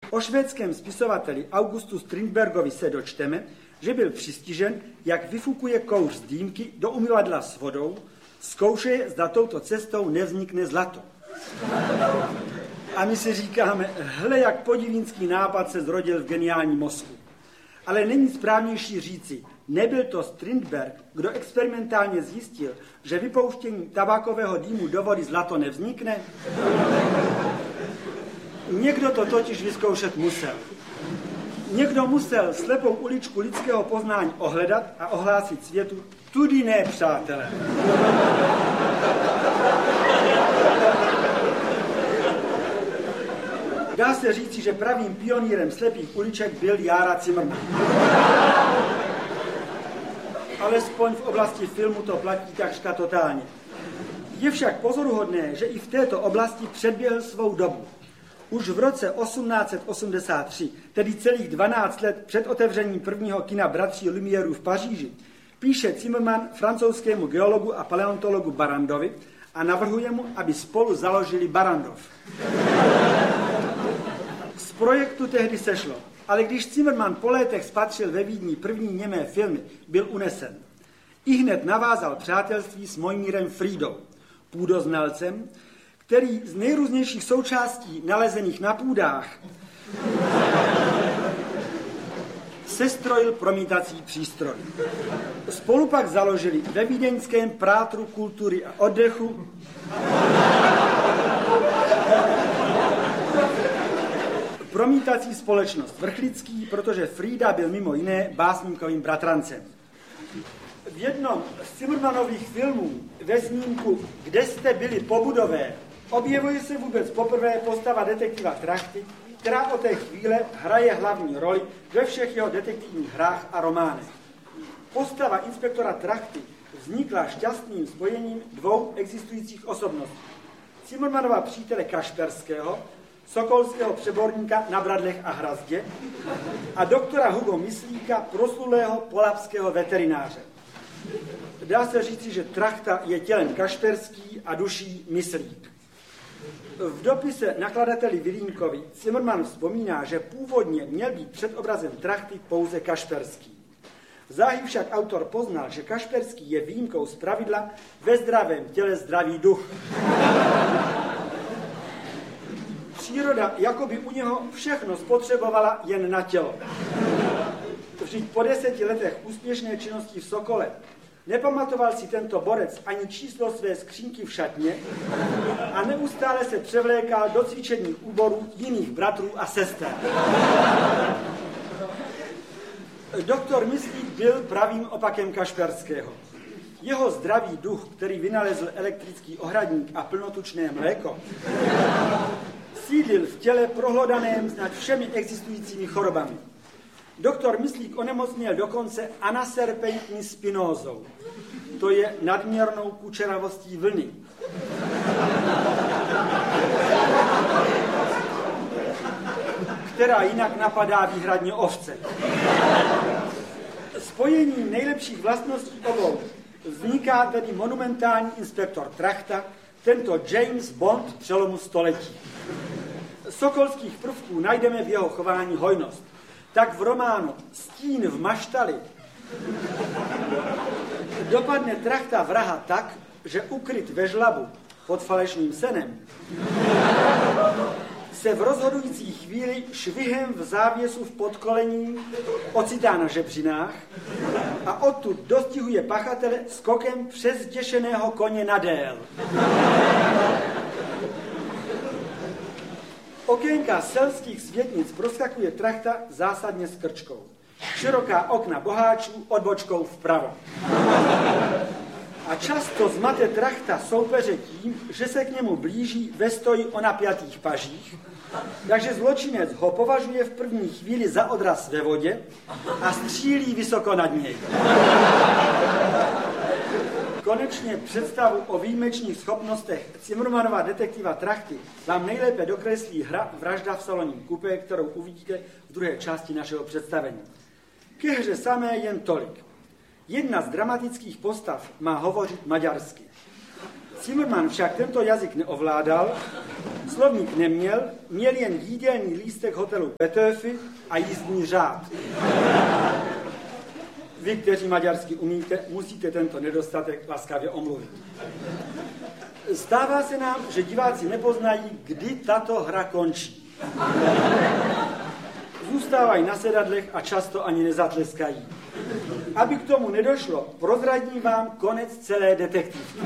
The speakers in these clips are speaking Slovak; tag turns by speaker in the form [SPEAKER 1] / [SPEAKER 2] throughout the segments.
[SPEAKER 1] O švédském spisovateli Augustu Strindbergovi se dočteme, že byl přistižen, jak vyfukuje kouř z dýmky do umyvadla s vodou, zkoušeje, zda touto cestou nevznikne zlato. A my si říkáme, hle, jak podivínský nápad se zrodil v geniálním mozku. Ale není správnější říci, nebyl to Strindberg, kdo experimentálně zjistil, že vypouštěním tabákového dýmu do vody zlato nevznikne? Někdo to totiž vyzkoušet musel. Někdo musel slepou uličku lidského poznání ohledat a ohlásit světu, tudy ne, přátelé. Dá se říci, že pravým pionýrem slepých uliček byl Jára Cimrman. Alespoň v oblasti filmu to platí takřka totálně. Je však pozoruhodné, že i v této oblasti předběhl svou dobu. Už v roce 1883, tedy celých 12 let před otevřením prvního kina bratří Lumierů v Paříži, píše Cimrman francouzskému geologu a paleontologu Barandovi a navrhuje mu, aby spolu založili Barandov. Z projektu tehdy sešlo, ale když Cimrman po létech spatřil ve Vídni první němé filmy, byl unesen. Ihned navázal přátelství s Mojmírem Frídou, půdoznalcem, který z nejrůznějších součástí nalezených na půdách sestrojil promítací přístroj. Spolu pak založili ve vídeňském Prátru kultury a oddechu promítací společnost Vrchlický, protože Frída byl mimo jiné básníkovým bratrancem. V jednom z Cimrmanových filmů ve snímku Kde jste byli pobudové objevuje se vůbec poprvé postava detektiva Trachty, která od té chvíle hraje hlavní roli ve všech jeho detektivních hrách a románech. Postava inspektora Trachty vznikla šťastným spojením dvou existujících osobností. Cimrmanova přítele Kašperského, sokolského přeborníka na bradlech a hrazdě, a doktora Hugo Myslíka, proslulého polabského veterináře. Dá se říci, že Trachta je tělem Kašperský a duší Myslík. V dopise nakladateli Vilínkovi Cimrman vzpomíná, že původně měl být před obrazem Trachty pouze Kašperský. Záhy však autor poznal, že Kašperský je výjimkou z pravidla ve zdravém těle zdravý duch. Příroda jakoby u něho všechno spotřebovala jen na tělo. Vždyť po 10 letech úspěšné činnosti v Sokole nepamatoval si tento borec ani číslo své skřínky v šatně a neustále se převlékal do cvičebních úborů jiných bratrů a sester. Doktor Myslík byl pravým opakem Kašperského. Jeho zdravý duch, který vynalezl elektrický ohradník a plnotučné mléko, sídlil v těle prohlodaném nad všemi existujícími chorobami. Doktor Myslík onemocněl dokonce anaserpeitní spinózou. To je nadměrnou kučeravostí vlny. Která jinak napadá výhradně ovce. Spojením nejlepších vlastností obou vzniká tedy monumentální inspektor Trachta, tento James Bond přelomu století. Sokolských prvků najdeme v jeho chování hojnost. Tak v románu Stín v maštali dopadne Trachta vraha tak, že ukryt ve žlabu pod falešným senem se v rozhodující chvíli švihem v závěsu v podkolení ocitá na žebřinách a odtud dostihuje pachatele skokem přes zděšeného koně na dél. Okénka selských světnic proskakuje Trachta zásadně s krčkou. Široká okna boháčů odbočkou vpravo. A často zmate Trachta soupeře tím, že se k němu blíží ve stoji o napjatých pažích, takže zločinec ho považuje v první chvíli za odraz ve vodě a střílí vysoko nad něj. Konečně představu o výjimečných schopnostech Cimrmanova detektiva Trachty vám nejlépe dokreslí hra Vražda v saloním kupé, kterou uvidíte v druhé části našeho představení. Ke hře samé jen tolik. Jedna z dramatických postav má hovořit maďarsky. Zimmermann však tento jazyk neovládal, slovník neměl, měl jen jídelní lístek hotelu Betöfy a jízdní řád. Vy, kteří maďarsky umíte, musíte tento nedostatek laskavě omluvit. Stává se nám, že diváci nepoznají, kdy tato hra končí. Zůstávají na sedadlech a často ani nezatleskají. Aby k tomu nedošlo, prozradím vám konec celé detektivky.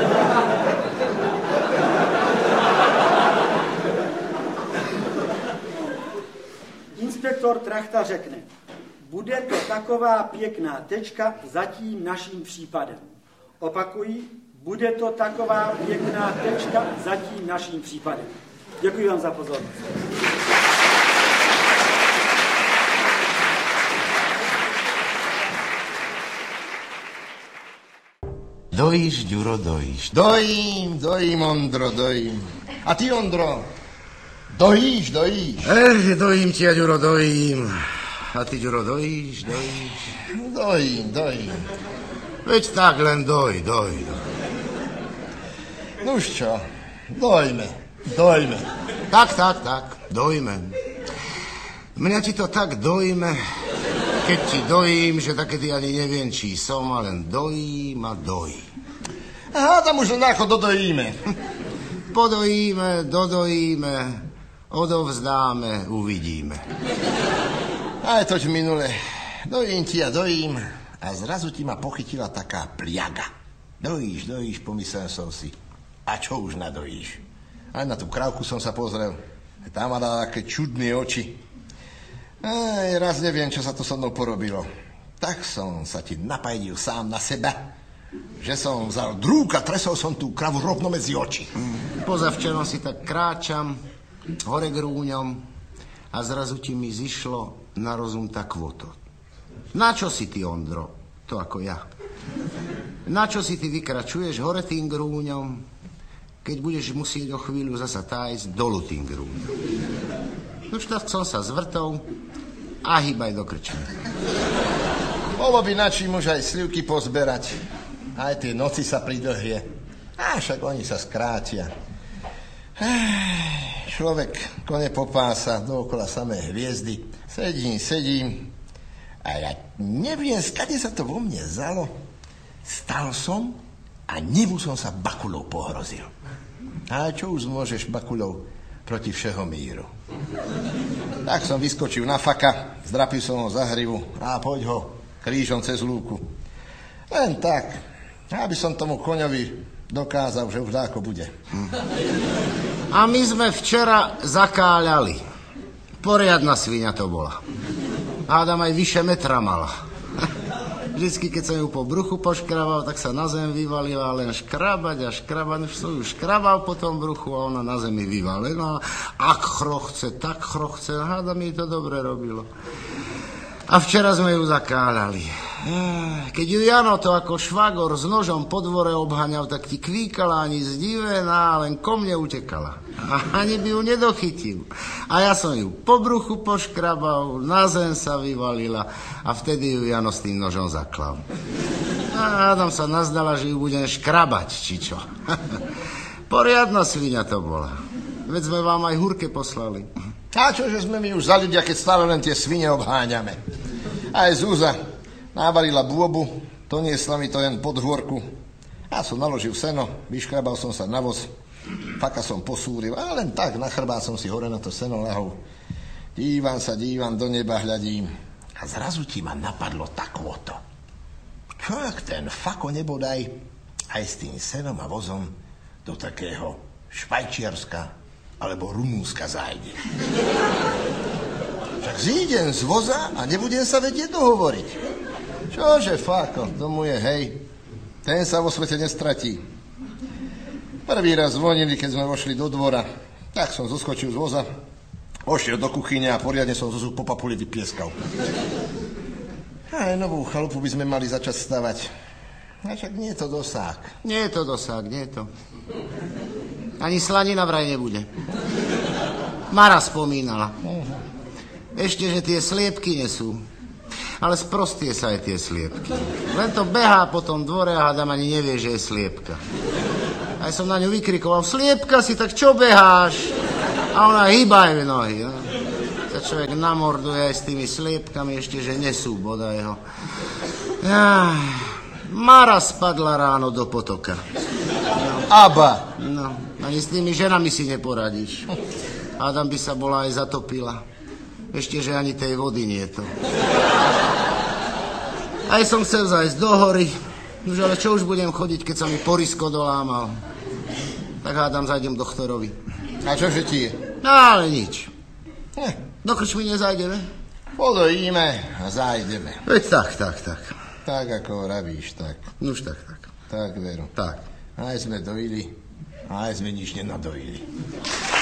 [SPEAKER 1] Inspektor Trachta řekne, bude to taková pěkná tečka za tím naším případem. Opakuji, bude to taková pěkná tečka za tím naším případem. Děkuji vám za pozornost.
[SPEAKER 2] Dojíš, Ďuro, dojíš.
[SPEAKER 3] Dojím, Ondro, dojím. A ty, Ondro, dojíš.
[SPEAKER 2] Dojím ti, Ďuro, dojím. A ty, Ďuro, dojíš.
[SPEAKER 3] Dojím.
[SPEAKER 2] Veď tak len doj.
[SPEAKER 3] Nuž čo, dojme.
[SPEAKER 2] Tak, dojme. Mňa ti to tak dojme, keď ti dojím, že takedy ani neviem, či som, a len dojím a dojí.
[SPEAKER 3] Aha, tam už len ako dodojíme.
[SPEAKER 2] Podojíme, dodojíme, odovzdáme, uvidíme.
[SPEAKER 3] Aj toť minule, dojím ti a dojím a zrazu ti ma pochytila taká pliaga. Dojíš, pomyslel som si. A čo už nadojíš? Aj na tú krávku som sa pozrel. Tam má dala také čudné oči. Aj, raz neviem, čo sa to so mnou porobilo. Tak som sa ti napajdil sám na seba, že som vzal drúk a tresol som tú kravu rovno medzi oči.
[SPEAKER 2] Pozavčerom si tak kráčam hore k rúňom a zrazu ti mi zišlo na rozum tak kvoto. Na čo si ty, Ondro? To ako ja. Na čo si ty vykračuješ hore tým grúňom, keď budeš musieť o chvíľu zasa tájsť dolu tým grúňom? Už tak som sa zvrtol a hýbaj do krčmy.
[SPEAKER 3] Bolo by načím už aj slivky pozberať. Aj tie noci sa pridlhie. A však oni sa skrátia. Človek kone popása, dookola samé hviezdy. Sedím. A ja neviem, skade sa to vo mne vzalo. Stal som a nebu som sa bakulou pohrozil. A čo už môžeš bakulou proti všeho míru? Tak som vyskočil na faka, zdrapil som ho za hrivu a poď ho krížom cez lúku. Len tak, aby som tomu koňovi dokázal, že už dáko bude.
[SPEAKER 2] A my sme včera zakáľali. Poriadna sviňa to bola. Hádam aj vyše metra mala. Vždycky, keď som ju po bruchu poškrabal, tak sa na zem vyvalila, len škrabať. Už som ju škrabal po tom bruchu a ona na zemi vyvalená. Ak chrochce, tak chrochce. Hádam, jej to dobre robilo. A včera sme ju zakáľali. Keď ju Jano to ako švagor s nožom po dvore obhaňal, tak ti kvíkala ani zdivená, len ko mne utekala. A ani by ju nedochytil. A ja som ju po bruchu poškrabal, na zem sa vyvalila a vtedy ju Jano s tým nožom zaklal. A Adam sa nazdala, že ju budem škrabať, či čo. Poriadna sviňa to bola. Veď sme vám aj hurke poslali.
[SPEAKER 3] A čože sme my už za ľudia, keď stále len tie svine obháňame. Aj Zúza návarila bôbu, doniesla mi to jen pod hôrku. Ja som naložil seno, vyškrabal som sa na voz, faka som posúril, a len tak na chrbát som si hore na to seno ľahol. Dívam, do neba hľadím a zrazu ti ma napadlo takvoto. Čo ak ten fako nebodaj aj s tým senom a vozom do takého Švajčiarska alebo Rumúnska zájde. Však zídem z voza a nebudem sa vedieť dohovoriť. Čože, fako, tomu je hej. Ten sa vo svete nestratí. Prvý raz zvonili, keď sme vošli do dvora. Tak som zoskočil z voza, ošiel do kuchyne a poriadne som zo zub po papuli vyplieskal. Aj novú chalupu by sme mali začať stavať. A však nie je to dosák.
[SPEAKER 2] Nie je to. Ani slanina vraj nebude. Mara spomínala. Ešte, že tie sliepky nesú. Ale sprostie sa aj tie sliepky. Len to behá po tom dvore a hádam ani nevie, že je sliepka. Aj som na ňu vykrikoval, sliepka si, tak čo beháš? A ona hýbajú nohy. No. Sa človek namorduje aj s tými sliepkami, ešte, že nesú bodaj ho. Mara spadla ráno do potoka.
[SPEAKER 3] Aba.
[SPEAKER 2] No, ani s tými ženami si neporadíš. Adam by sa bola aj zatopila. Ešte, že ani tej vody nie je to. Aj som chcel zajsť do hory. Už ale čo už budem chodiť, keď sa mi porisko dolámal. Tak hádam, zajdem doktorovi.
[SPEAKER 3] A čože ti je?
[SPEAKER 2] No, ale nič. Do krčmy nezajdeme?
[SPEAKER 3] Podojíme a zajdeme.
[SPEAKER 2] Veď tak.
[SPEAKER 3] Tak, ako vravíš, tak.
[SPEAKER 2] Nuž tak.
[SPEAKER 3] Tak, Vero.
[SPEAKER 2] Tak.
[SPEAKER 3] Aj sme dojili, aj sme nič nenadojili.